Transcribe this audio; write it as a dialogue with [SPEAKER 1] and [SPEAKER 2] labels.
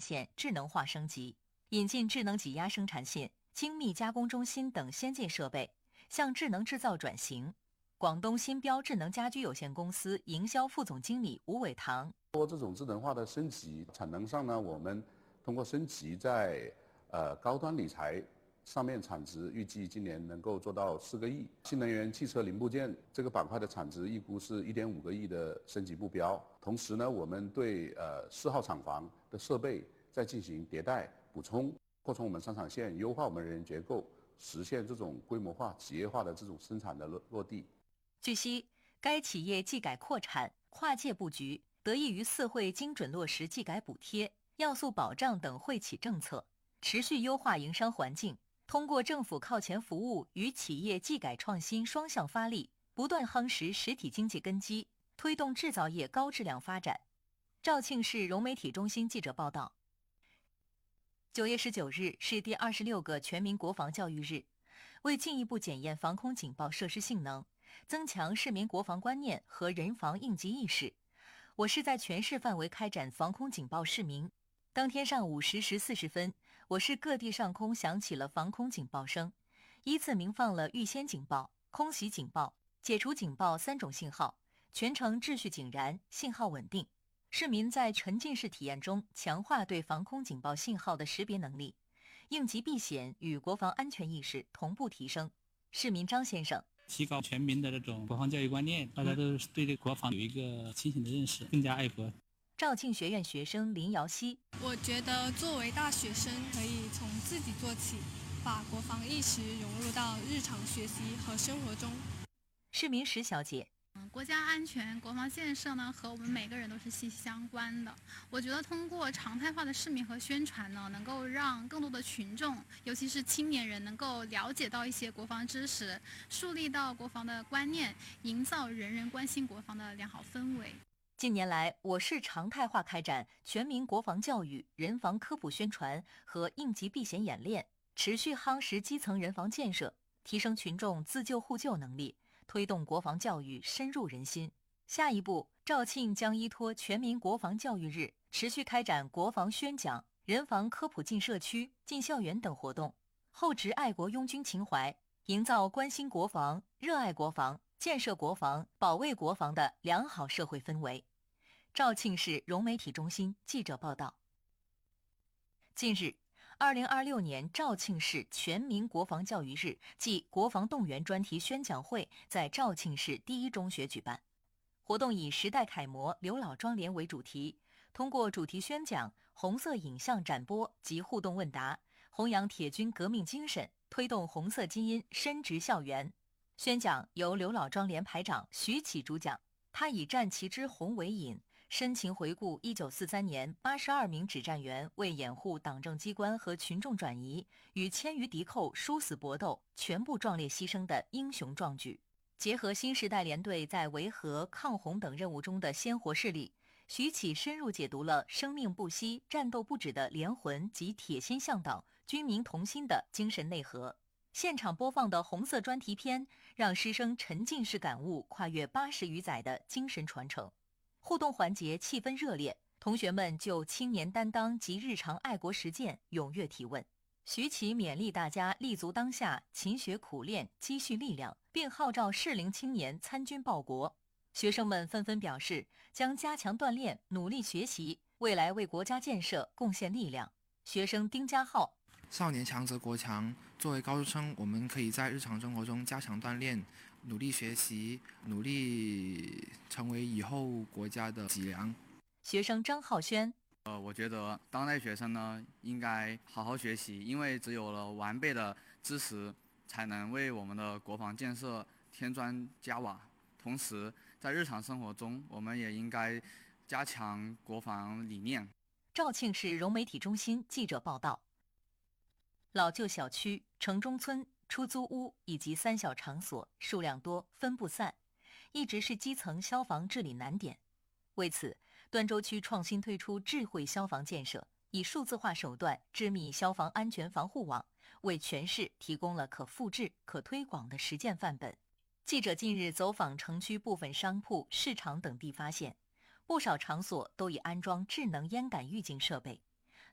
[SPEAKER 1] 线智能化升级，引进智能挤压生产线、精密加工中心等先进设备，向智能制造转型。广东新标智能家居有限公司营销副总经理吴伟堂：
[SPEAKER 2] 通过这种智能化的升级，产能上呢，我们通过升级在高端理财上面产值预计今年能够做到4个亿。新能源汽车零部件这个板块的产值预估是1.5个亿的升级目标。同时呢，我们对4号厂房的设备在进行迭代补充，扩充我们生产线，优化我们人员结构，实现这种规模化、企业化的这种生产的落地。
[SPEAKER 1] 据悉，该企业技改扩产、跨界布局，得益于四会精准落实技改补贴、要素保障等惠企政策，持续优化营商环境。通过政府靠前服务与企业技改创新双向发力，不断夯实实体经济根基，推动制造业高质量发展。肇庆市融媒体中心记者报道，9月19日是第26个全民国防教育日。为进一步检验防空警报设施性能，增强市民国防观念和人防应急意识，我市在全市范围开展防空警报示鸣。当天上午10时40分，我市各地上空响起了防空警报声，依次鸣放了预先警报、空袭警报、解除警报3种信号，全程秩序井然，信号稳定。市民在沉浸式体验中强化对防空警报信号的识别能力，应急避险与国防安全意识同步提升。市民张先生：
[SPEAKER 3] 提高全民的这种国防教育观念，大家都对这国防有一个清醒的认识，更加爱国。
[SPEAKER 1] 肇庆学院学生林瑶希：
[SPEAKER 4] 我觉得作为大学生，可以从自己做起，把国防意识融入到日常学习和生活中。
[SPEAKER 1] 市民石小姐：
[SPEAKER 5] 国家安全、国防建设呢，和我们每个人都是息息相关的。我觉得通过常态化的市民和宣传呢，能够让更多的群众，尤其是青年人，能够了解到一些国防知识，树立到国防的观念，营造人人关心国防的良好氛围。
[SPEAKER 1] 近年来，我市常态化开展全民国防教育、人防科普宣传和应急避险演练，持续夯实基层人防建设，提升群众自救互救能力，推动国防教育深入人心。下一步，肇庆将依托全民国防教育日，持续开展国防宣讲、人防科普进社区、进校园等活动，厚植爱国拥军情怀，营造关心国防、热爱国防、建设国防、保卫国防的良好社会氛围。肇庆市融媒体中心记者报道。近日，2026年肇庆市全民国防教育日暨国防动员专题宣讲会在肇庆市第一中学举办。活动以时代楷模刘老庄联为主题，通过主题宣讲、红色影像展播及互动问答，弘扬铁军革命精神，推动红色基因深植校园。宣讲由刘老庄联排长徐启主讲，他以战旗之红为引，深情回顾1943年82名指战员为掩护党政机关和群众转移，与千余敌寇殊死搏斗，全部壮烈牺牲的英雄壮举。结合新时代联队在维和、抗洪等任务中的鲜活事例，徐启深入解读了生命不息、战斗不止的连魂及铁心向党、军民同心的精神内核。现场播放的红色专题片，让师生沉浸式感悟跨越80余载的精神传承。互动环节气氛热烈，同学们就青年担当及日常爱国实践踊跃提问。徐启勉励大家立足当下，勤学苦练，积蓄力量，并号召适龄青年参军报国。学生们纷纷表示将加强锻炼，努力学习，未来为国家建设贡献力量。学生丁家浩：
[SPEAKER 6] 少年强则国强，作为高中生，我们可以在日常生活中加强锻炼，努力学习，努力成为以后国家的脊梁。
[SPEAKER 1] 学生张浩轩：
[SPEAKER 7] 我觉得当代学生呢，应该好好学习，因为只有了完备的知识，才能为我们的国防建设添砖加瓦。同时，在日常生活中，我们也应该加强国防理念。
[SPEAKER 1] 肇庆市融媒体中心记者报道。老旧小区、城中村、出租屋以及三小场所数量多，分布散，一直是基层消防治理难点。为此，端州区创新推出智慧消防建设，以数字化手段织密消防安全防护网，为全市提供了可复制、可推广的实践范本。记者近日走访城区部分商铺、市场等地，发现不少场所都已安装智能烟感预警设备，